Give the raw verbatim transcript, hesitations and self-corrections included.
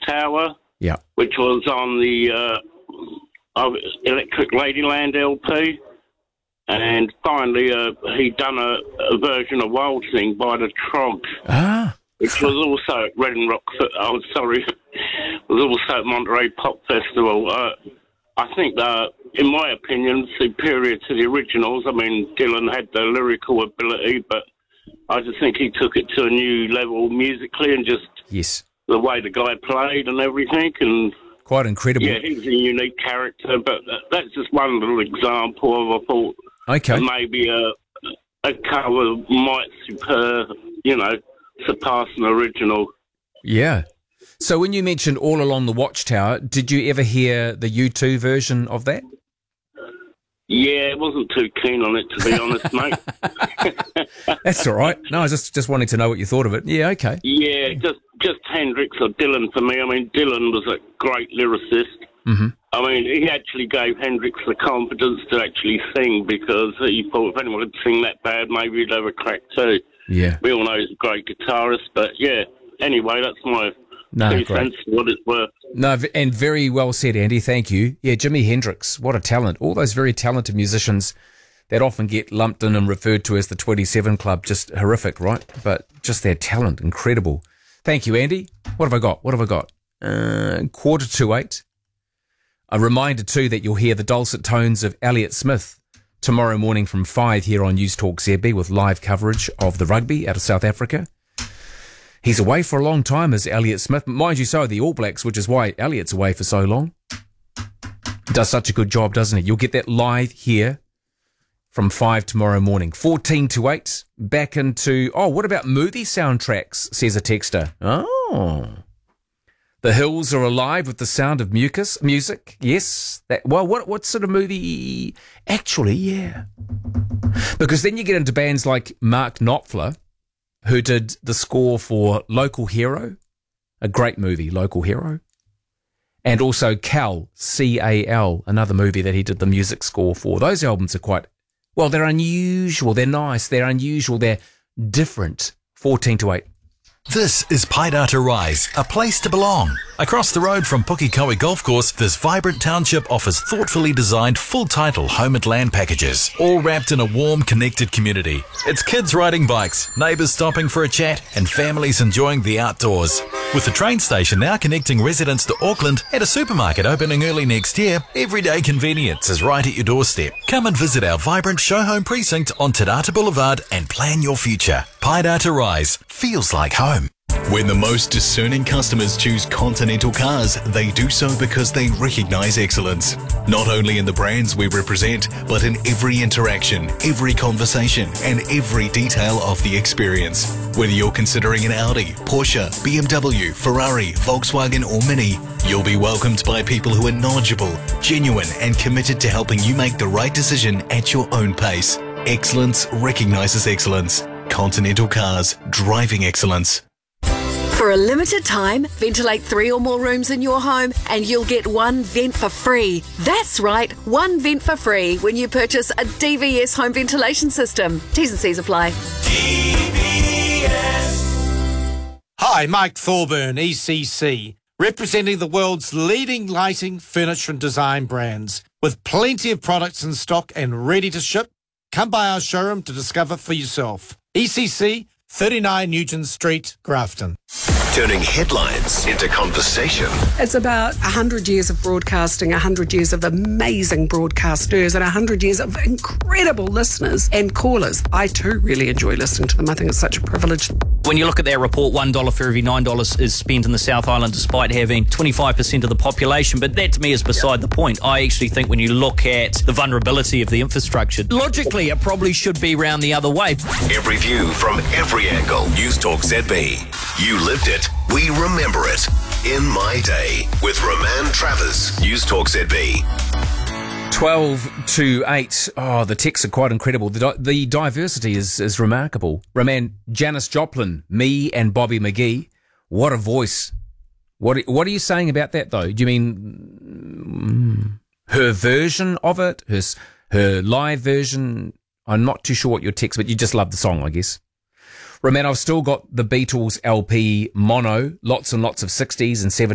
Watchtower, Yeah. which was on the uh, of Electric Ladyland L P. And finally, uh, he'd done a, a version of Waltzing by the Troggs, Ah. which was also at Red and Rock. Oh, sorry, was also at Monterey Pop Festival. Uh, I think, uh, in my opinion, superior to the originals. I mean, Dylan had the lyrical ability, but I just think he took it to a new level musically, and just Yes. the way the guy played and everything. And Quite incredible. yeah, he's a unique character. But that's just one little example of, I thought, Okay. maybe a a cover might super, you know, surpass an original. Yeah. So when you mentioned All Along the Watchtower, did you ever hear the U two version of that? Yeah, I wasn't too keen on it, to be honest, mate. That's all right. No, I was just, just wanting to know what you thought of it. Yeah, okay. Yeah, just just Hendrix or Dylan for me. I mean, Dylan was a great lyricist. Mm-hmm. I mean, he actually gave Hendrix the confidence to actually sing, because he thought if anyone could sing that bad, maybe he'd have a crack too. Yeah. We all know he's a great guitarist, but yeah. Anyway, that's my No, two great. cents for what it's worth. No, v- and very well said, Andy. Thank you. Yeah, Jimi Hendrix, what a talent. All those very talented musicians that often get lumped in and referred to as the twenty-seven Club, just horrific, right? But just their talent, incredible. Thank you, Andy. What have I got? What have I got? Uh, quarter to eight. A reminder, too, that you'll hear the dulcet tones of Elliott Smith tomorrow morning from five here on News Talk Z B with live coverage of the rugby out of South Africa. He's away for a long time as Elliott Smith. Mind you, so are the All Blacks, which is why Elliott's away for so long. Does such a good job, doesn't he? You'll get that live here from five tomorrow morning. fourteen to eight, back into... Oh, what about movie soundtracks, says a texter. Oh... The hills are alive with the sound of mucus, music. Yes. That, well, what what sort of movie? Actually, yeah. Because then you get into bands like Mark Knopfler, who did the score for Local Hero, a great movie, Local Hero. And also Cal, C A L, another movie that he did the music score for. Those albums are quite, well, they're unusual. They're nice. They're unusual. They're different. fourteen to eight. This is Paidata Rise, a place to belong. Across the road from Pukekohe Golf Course, this vibrant township offers thoughtfully designed full-title home and land packages, all wrapped in a warm, connected community. It's kids riding bikes, neighbours stopping for a chat, and families enjoying the outdoors. With the train station now connecting residents to Auckland and a supermarket opening early next year, everyday convenience is right at your doorstep. Come and visit our vibrant show home precinct on Te Rata Boulevard and plan your future. Paidata Rise feels like home. When the most discerning customers choose Continental Cars, they do so because they recognise excellence. Not only in the brands we represent, but in every interaction, every conversation, and every detail of the experience. Whether you're considering an Audi, Porsche, B M W, Ferrari, Volkswagen or Mini, you'll be welcomed by people who are knowledgeable, genuine, and committed to helping you make the right decision at your own pace. Excellence recognises excellence. Continental Cars, driving excellence. For a limited time, ventilate three or more rooms in your home and you'll get one vent for free. That's right, one vent for free when you purchase a D V S home ventilation system. T's and C's apply. D V S. Hi, Mike Thorburn, E C C, representing the world's leading lighting, furniture and design brands. With plenty of products in stock and ready to ship, come by our showroom to discover for yourself. E C C, thirty-nine Nugent Street, Grafton. Turning headlines into conversation. It's about one hundred years of broadcasting, one hundred years of amazing broadcasters, and one hundred years of incredible listeners and callers. I too really enjoy listening to them. I think it's such a privilege. When you look at that report, one dollar for every nine dollars is spent in the South Island despite having twenty-five percent of the population. But that to me is beside the point. I actually think when you look at the vulnerability of the infrastructure, logically it probably should be round the other way. Every view from every angle. News Talk Z B. You lived it. We remember it. In My Day with Roman Travers. News Talk Z B. twelve to eight. Oh, the texts are quite incredible. The, di- the diversity is, is remarkable. Roman, Janis Joplin, me and Bobby McGee. What a voice. What, what are you saying about that, though? Do you mean mm, her version of it? Her, her live version? I'm not too sure what your text, but you just love the song, I guess. Roman, I've still got the Beatles L P mono, lots and lots of sixties and seventies.